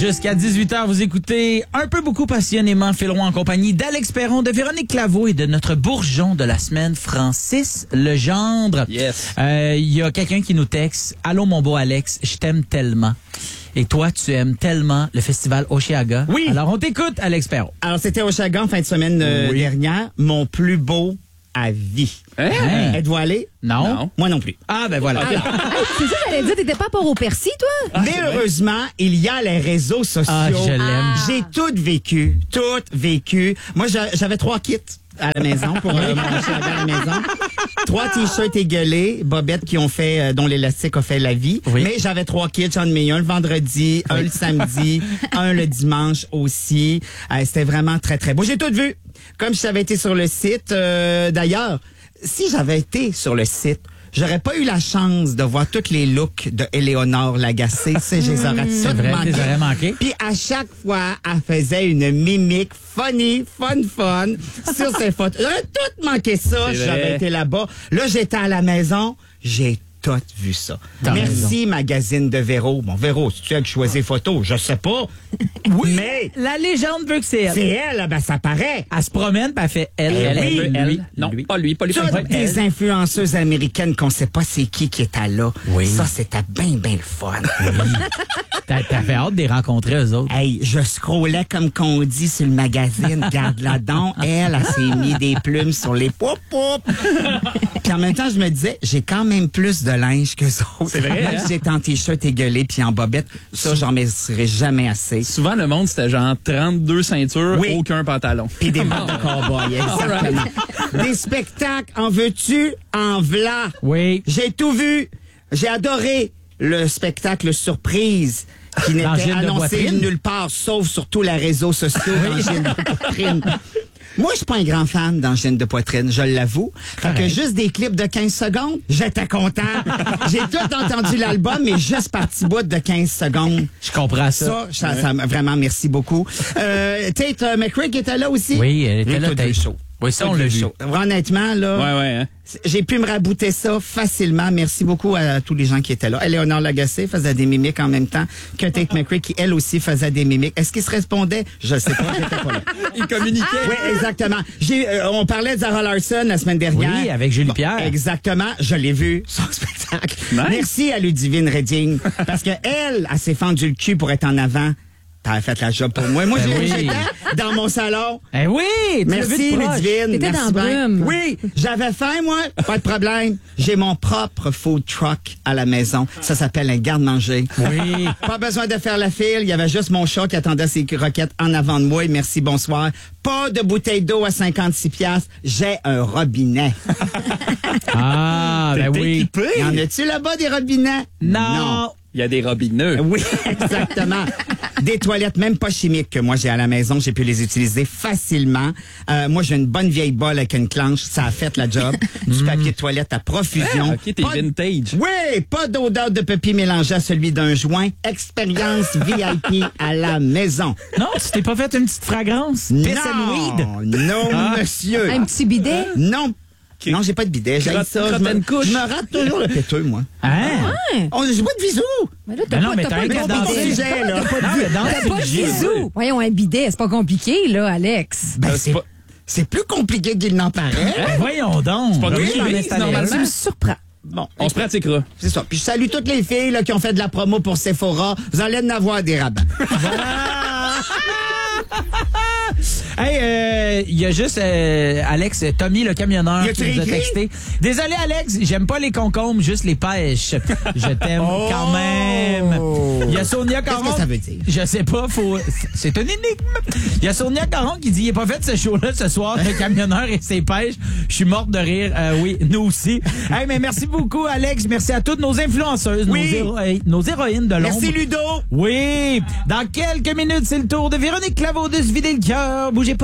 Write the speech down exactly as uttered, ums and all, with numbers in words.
Jusqu'à dix-huit heures, vous écoutez un peu beaucoup passionnément Phil Roy en compagnie d'Alex Perron, de Véronique Claveau et de notre bourgeon de la semaine, Francis Legendre. Yes. Il euh, y a quelqu'un qui nous texte. Allô, mon beau Alex, je t'aime tellement. Et toi, tu aimes tellement le festival Osheaga. Oui. Alors, on t'écoute, Alex Perron. Alors, c'était Osheaga en fin de semaine euh, Oui. dernière. Mon plus beau à vie. Hein? Hein? Êtes-vous allé? Non? Non. Moi non plus. Ah, ben voilà. Hey, c'est ça, j'allais dire, t'étais pas pour au Percy, toi? Mais heureusement, il y a les réseaux sociaux. Ah, je l'aime. Ah. J'ai tout vécu. Tout vécu. Moi, j'a- j'avais trois kits à la maison pour euh, mon Osheaga à la maison. Trois t-shirts égueulés, bobettes qui ont fait, euh, dont l'élastique a fait la vie. Oui. Mais j'avais trois kits. J'en ai mis un le vendredi, un le samedi, un le dimanche aussi. Euh, C'était vraiment très, très beau. J'ai tout vu. Comme si j'avais été sur le site. Euh, D'ailleurs, si j'avais été sur le site, j'aurais pas eu la chance de voir tous les looks de Éléonore Lagacé. C'est, je les aurais C'est toutes vrai, tu manquées. les aurais manqués. Puis à chaque fois, elle faisait une mimique funny, fun, fun sur ses photos. J'aurais tout manqué ça C'est si vrai. j'avais été là-bas. Là, j'étais à la maison, j'ai tout vu ça. T'as Merci, magazine de Véro. Bon, Véro, si tu as choisi photo, je sais pas. Oui. Mais La légende veut que c'est elle. c'est elle, ben ça paraît. Elle se promène, puis elle fait elle, Eh elle, oui. elle, Elle, lui, non, lui. pas lui, pas lui. Toutes pas lui. des influenceuses américaines qu'on sait pas c'est qui qui était là. Oui. Ça, c'était bien, bien le fun. T'as- T'avais hâte de les rencontrer, eux autres. Hey, je scrollais comme qu'on dit sur le magazine. Garde-la donc. Elle, elle s'est mis des plumes sur les pop pop. Puis en même temps, je me disais, j'ai quand même plus de linge que ça. C'est vrai, Même hein? si j'étais en t-shirt égueulé puis en bobette, ça, j'en mettrai jamais assez. Souvent, le monde, c'était genre trente-deux ceintures, Oui. aucun pantalon. Puis des bottes de cowboy, exactement. Des spectacles, en veux-tu? En v'là. Oui. J'ai tout vu. J'ai adoré le spectacle surprise qui n'était Dans Gilles de annoncé Poitrine. nulle part, sauf sur tous les réseaux sociaux dans Gilles de Poitrine. Moi, je suis pas un grand fan d'Angine de Poitrine, je l'avoue. Fait que juste des clips de quinze secondes, j'étais content. J'ai tout entendu l'album, mais juste parti bout de quinze secondes. Je comprends ça. Ça, ça, ça m'a- vraiment, merci beaucoup. Euh, Tate euh, McRae était là aussi? Oui, elle était J'ai là, tout Tate. vu chaud. Oui, ça, on Tout l'a vu vu. chaud. Honnêtement, là, Ouais, ouais, hein? j'ai pu me rabouter ça facilement. Merci beaucoup à tous les gens qui étaient là. Éléonore Lagacé faisait des mimiques en même temps que Tate McRae, qui elle aussi faisait des mimiques. Est-ce qu'ils se répondaient? Je sais pas, j'étais pas là. Il communiquait. Oui, exactement. J'ai, euh, on parlait de Zara Larson la semaine dernière. Oui, avec Julie Pierre. Exactement. Je l'ai vu, son spectacle. Nice. Merci à Ludivine Redding. Parce que elle, elle s'est fendue le cul pour être en avant. T'as fait la job pour moi. Moi, Ben j'ai oui. j'étais dans mon salon. Eh oui! tu l'as vu Merci, de proche. Ludivine. T'étais Merci dans bien. Brume. Oui, j'avais faim, moi. Pas de problème. J'ai mon propre food truck à la maison. Ça s'appelle un garde-manger. Oui. Pas besoin de faire la file. Il y avait juste mon chat qui attendait ses croquettes en avant de moi. Et merci, bonsoir. Pas de bouteille d'eau à cinquante-six piastres. J'ai un robinet. Ah, ben T'es oui. équipé. Y en a-tu là-bas des robinets? Non. Il y a des robineux. Oui, exactement. Des toilettes, même pas chimiques, que moi j'ai à la maison. J'ai pu les utiliser facilement. Euh, moi, j'ai une bonne vieille bolle avec une clenche. Ça a fait la job. Du papier de toilette à profusion. Ah, ok, t'es Pas de- vintage. Oui, pas d'odeur de papier mélangé à celui d'un joint. Expérience V I P à la maison. Non, tu t'es pas fait une petite fragrance? Piss and weed? Non, non, Ah. monsieur. Un petit bidet? Non. Non, j'ai pas de bidet. J'ai Crotte- ça. Je crotte me, and couche. je me rate toujours le péteux, moi. Hein? Oh, j'ai pas de bisous. Mais là, t'as Ben non, pas, mais t'as t'as pas un de gars dans bidet. le sujet, là. Non, mais dans T'as le pas de sujet. bisous. Voyons, un bidet, c'est pas compliqué, là, Alex. Ben, Euh, c'est c'est pas- c'est plus compliqué qu'il n'en paraît. Ben voyons donc. pas Ben nous oui, qui j'en ai vise, installé normalement. Tu un. me surprends. Bon, On se pratiquera. c'est ça. Puis je salue toutes les filles là, qui ont fait de la promo pour Sephora. Vous allez en avoir des rabats. Hey, euh, il y a juste euh, Alex, Tommy le camionneur Y a-tu qui nous a écrit? texté. Désolé Alex, j'aime pas les concombres, juste les pêches. Je t'aime Oh! quand même. Il y a Sonia Qu'est-ce Caron. que ça veut dire? Je sais pas, faut. C'est une énigme. Il y a Sonia Caron qui dit il est pas fait ce show-là ce soir, le camionneur et ses pêches. Je suis morte de rire. Euh, oui, nous aussi. Hey, mais merci beaucoup Alex, merci à toutes nos influenceuses, Oui. nos, héro- nos héroïnes de l'ombre. Merci Ludo. Oui, dans quelques minutes, c'est le tour de Véronique Claveau de se vider le cœur. Bougez pas.